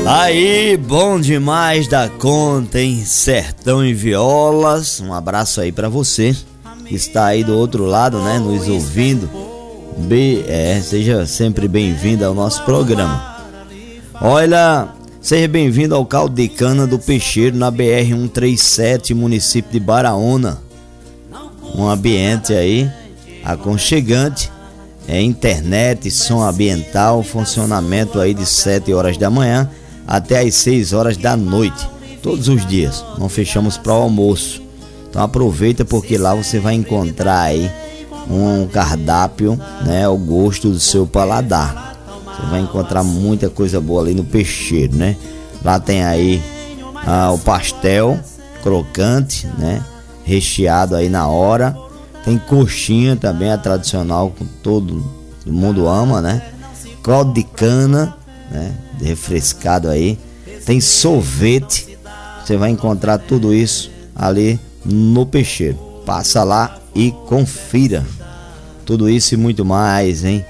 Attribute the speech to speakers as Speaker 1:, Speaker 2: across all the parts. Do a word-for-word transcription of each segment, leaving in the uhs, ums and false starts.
Speaker 1: Aí, bom demais da conta, hein? Sertão em Violas. Um abraço aí pra você que está aí do outro lado, né? Nos ouvindo. Be é, seja sempre bem-vindo ao nosso programa. Olha, seja bem-vindo ao Caldo de Cana do Peixeiro, na B R cento e trinta e sete, município de Baraúna. Um ambiente aí aconchegante. É internet, som ambiental, funcionamento aí de sete horas da manhã até as seis horas da noite, todos os dias. Não fechamos para o almoço. Então aproveita, porque lá você vai encontrar aí um cardápio, né, ao gosto do seu paladar. Você vai encontrar muita coisa boa ali no Peixeiro, né? Lá tem aí ah, o pastel crocante, né, recheado aí na hora. Tem coxinha também, a tradicional, que todo mundo ama, né? Caldo de cana, né, refrescado aí. Tem sorvete. Você vai encontrar tudo isso ali no Peixeiro. Passa lá e confira tudo isso e muito mais, hein?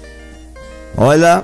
Speaker 1: Olha,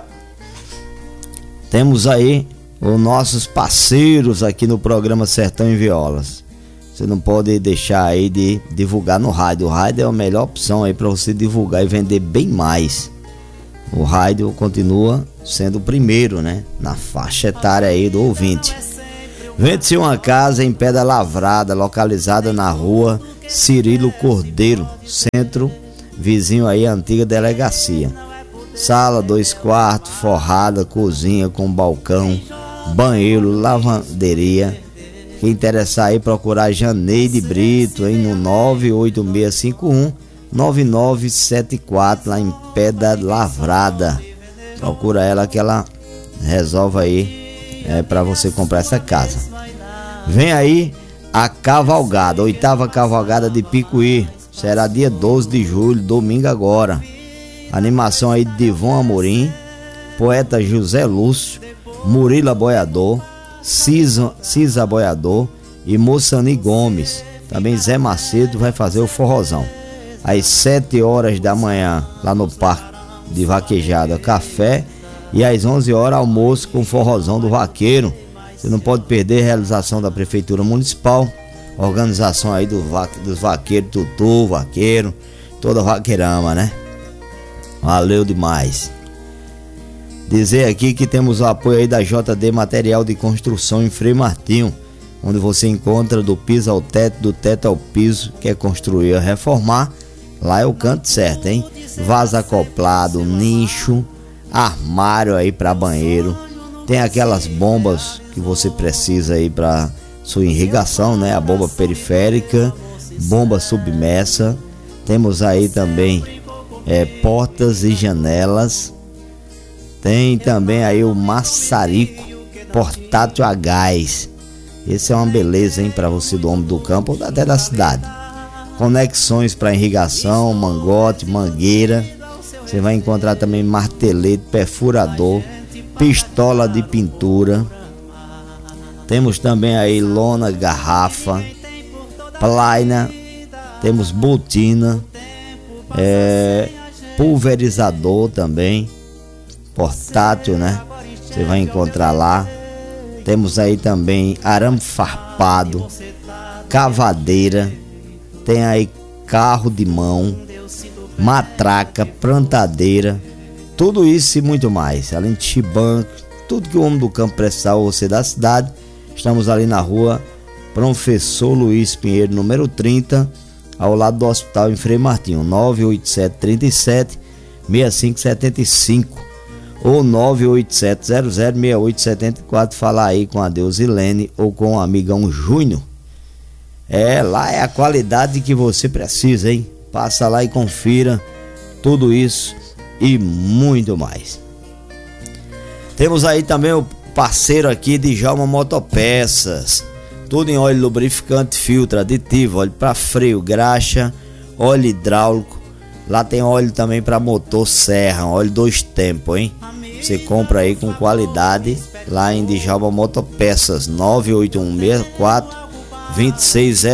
Speaker 1: temos aí os nossos parceiros aqui no programa Sertão em Violas. Você não pode deixar aí de divulgar no rádio. O rádio é a melhor opção aí para você divulgar e vender bem mais. O rádio continua sendo o primeiro, né, na faixa etária aí do ouvinte. Vende-se uma casa em Pedra Lavrada, localizada na rua Cirilo Cordeiro, centro, vizinho aí à antiga delegacia. Sala, dois quartos, forrada, cozinha com balcão, banheiro, lavanderia. Quem interessar aí, procurar Janeide Brito, hein, no nove oito seis cinco um nove nove sete quatro, lá em Pedra Lavrada. Procura ela que ela resolve aí é, para você comprar essa casa. Vem aí a cavalgada, oitava cavalgada de Picuí. Será dia doze de julho, domingo agora. Animação aí de Divon Amorim, poeta José Lúcio, Murila Boiador, Cisa, Cisa Boiador e Moçani Gomes. Também Zé Macedo vai fazer o forrozão. Às sete horas da manhã, lá no Parque de Vaquejada, café. E às onze horas, almoço com forrozão do Vaqueiro. Você não pode perder a realização da Prefeitura Municipal. Organização aí do va dos vaqueiros, Tutu, Vaqueiro, toda a vaqueirama, né? Valeu demais. Dizer aqui que temos o apoio aí da J D Material de Construção em Frei Martinho, onde você encontra do piso ao teto, do teto ao piso. Quer construir ou reformar? Lá é o canto certo, hein? Vaso acoplado, nicho, armário aí para banheiro. Tem aquelas bombas que você precisa aí para sua irrigação, né? A bomba periférica, bomba submersa. Temos aí também é, portas e janelas. Tem também aí o maçarico portátil a gás. Esse é uma beleza, hein, para você do homem do campo ou até da cidade. Conexões para irrigação, mangote, mangueira. Você vai encontrar também martelete, perfurador, pistola de pintura. Temos também aí lona, garrafa, plaina. Temos botina, é, pulverizador também, portátil, né? Você vai encontrar lá. Temos aí também arame farpado, cavadeira. Tem aí carro de mão, matraca, plantadeira, tudo isso e muito mais. Além de chibanco, tudo que o homem do campo precisar, ou você da cidade. Estamos ali na rua Professor Luiz Pinheiro, número trinta, ao lado do hospital em Frei Martinho. Nove oito sete, três sete, seis cinco sete cinco ou nove oito sete, zero zero, seis oito sete quatro. Fala aí com a Deusilene ou com o amigão Júnior. É, lá é a qualidade que você precisa, hein? Passa lá e confira tudo isso e muito mais. Temos aí também o parceiro aqui de Djalma Motopeças. Tudo em óleo lubrificante, filtro, aditivo, óleo para freio, graxa, óleo hidráulico. Lá tem óleo também para motor serra, óleo dois tempos, hein? Você compra aí com qualidade lá em Djalma Motopeças. Nove oito um seis quatro, dois seis zero